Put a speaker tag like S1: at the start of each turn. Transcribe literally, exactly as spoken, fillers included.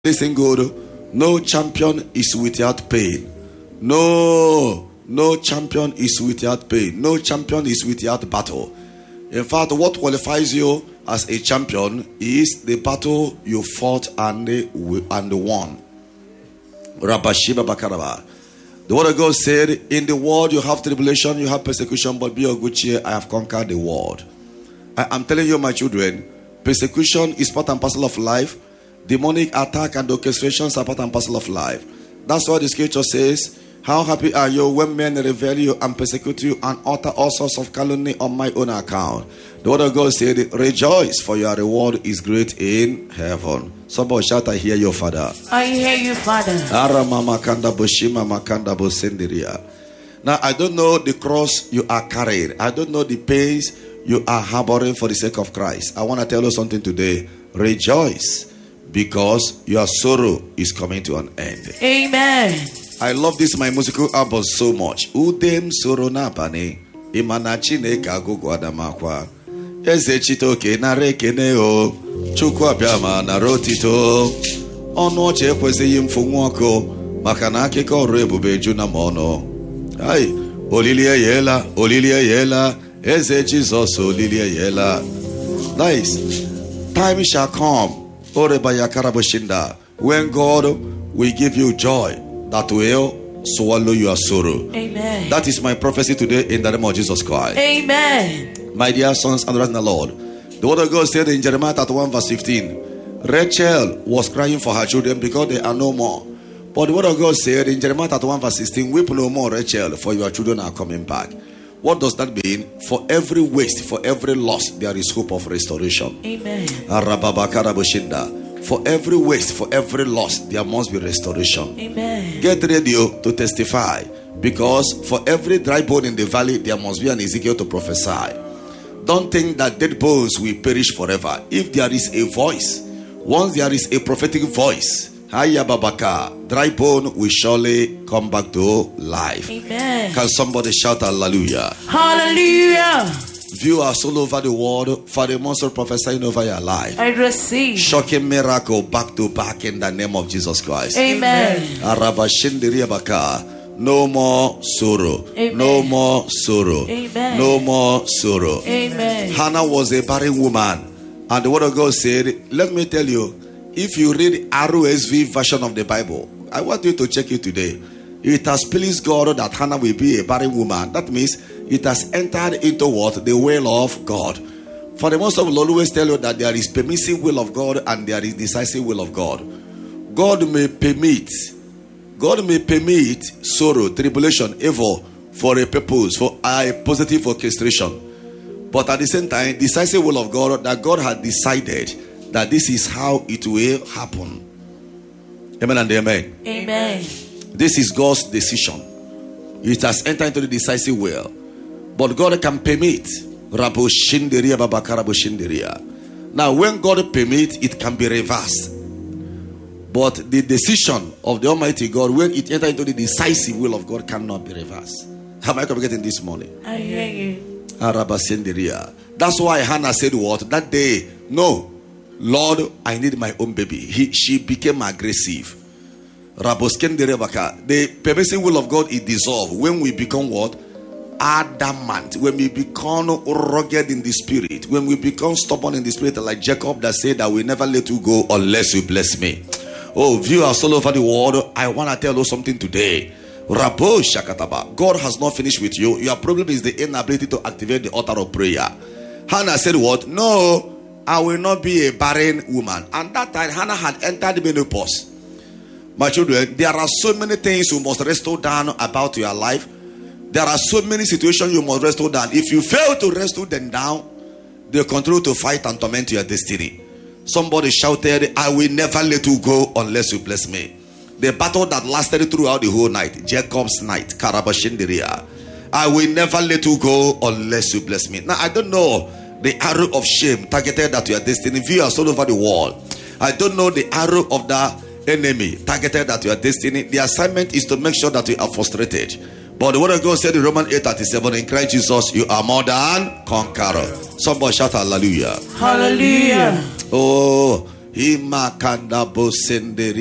S1: Listen good. No champion is without pain. No, no champion is without pain. No champion is without battle. In fact, what qualifies you as a champion is the battle you fought and and won. Rabashiba Bakaraba. The word of God said, in the world you have tribulation, you have persecution, but be of good cheer, I have conquered the world. I am telling you, my children, persecution is part and parcel of life. Demonic attack and orchestrations are part and parcel of life. That's why the scripture says, how happy are you when men revile you and persecute you and utter all sorts of calumny on my own account. The word of God said, rejoice, for your reward is great in heaven. Somebody shout, I hear you, Father.
S2: I hear you, Father.
S1: Now, I don't know the cross you are carrying. I don't know the pains you are harboring for the sake of Christ. I want to tell you something today. Rejoice, because your sorrow is coming to an end.
S2: Amen.
S1: I love this my musical album so much. Udem soro na bani imana Chineke agụgụ adamakwa eze chitoke nara ekene o chukwu abịama nara otito ọnụ ọchị ekwesịghị mfụnwu ọkụ maka na akụkọ ọrụ ebube ju na m ọnụ. Ai olili eyela olili eyela eze Jizọs olili eyela. Nice. Time shall come, Orebaya Karaboshinda, when God will give you joy that will swallow your sorrow.
S2: Amen.
S1: That is my prophecy today in the name of Jesus Christ.
S2: Amen.
S1: My dear sons and brothers in the Lord, the word of God said in Jeremiah thirty-one verse fifteen, Rachel was crying for her children because they are no more. But the word of God said in Jeremiah thirty-one verse sixteen, weep no more, Rachel, for your children are coming back. What does that mean? For every waste, for every loss, there is hope of restoration.
S2: Amen.
S1: For every waste, for every loss, there must be restoration.
S2: Amen.
S1: Get ready to testify, because for every dry bone in the valley, there must be an Ezekiel to prophesy. Don't think that dead bones will perish forever. If there is a voice, once there is a prophetic voice, Haya Babaka, dry bone will surely come back to life.
S2: Amen.
S1: Can somebody shout hallelujah?
S2: Hallelujah.
S1: Viewers all over the world, for the monster prophesying over your life.
S2: I receive.
S1: Shocking miracle back to back in the name of Jesus Christ.
S2: Amen.
S1: No more sorrow.
S2: Amen.
S1: No more sorrow.
S2: Amen.
S1: No more sorrow.
S2: Amen.
S1: Hannah was a barren woman, and the word of God said, let me tell you, if you read R O S V version of the Bible, I want you to check it today. It has pleased God that Hannah will be a barren woman. That means it has entered into what? The will of God. For the most of will always tell you that there is permissive will of God and there is decisive will of God. God may permit, God may permit sorrow, tribulation, evil for a purpose, for a positive orchestration. But at the same time, decisive will of God, that God had decided that this is how it will happen. Amen and amen.
S2: Amen.
S1: This is God's decision. It has entered into the decisive will. But God can permit. Now, when God permits, it can be reversed. But the decision of the Almighty God, when it enters into the decisive will of God, cannot be reversed. Am I communicating this morning?
S2: I hear you.
S1: That's why Hannah said what? That day, no, Lord, I need my own baby. He, she became aggressive. The permissive will of God is dissolved when we become what? Adamant. When we become rugged in the spirit. When we become stubborn in the spirit, like Jacob that said, I will never let you go unless you bless me. Oh, viewers all over the world, I want to tell you something today. God has not finished with you. Your problem is the inability to activate the altar of prayer. Hannah said what? No, I will not be a barren woman. And that time Hannah had entered menopause. My children, there are so many things you must restore down about your life. There are so many situations you must restore down. If you fail to restore them down, they continue to fight and torment your destiny. Somebody shouted, I will never let you go unless you bless me. The battle that lasted throughout the whole night, Jacob's night, Karabashindiria. I will never let you go unless you bless me. Now, I don't know the arrow of shame targeted at your destiny. Viewers all over the world. I don't know the arrow of the enemy targeted at your destiny. The assignment is to make sure that you are frustrated. But the word of God said in Romans eight thirty-seven, in Christ Jesus, you are more than conqueror. Somebody shout hallelujah.
S2: Hallelujah.
S1: Oh, Imakanda bosenderi.